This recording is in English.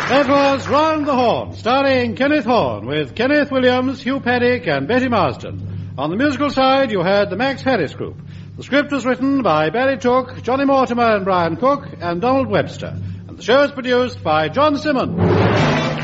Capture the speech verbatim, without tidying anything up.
That was Round the Horn, starring Kenneth Horne, with Kenneth Williams, Hugh Paddick, and Betty Marsden. On the musical side, you heard the Max Harris Group. The script was written by Barry Tooke, Johnny Mortimer and Brian Cook, and Donald Webster. And the show is produced by John Simmons.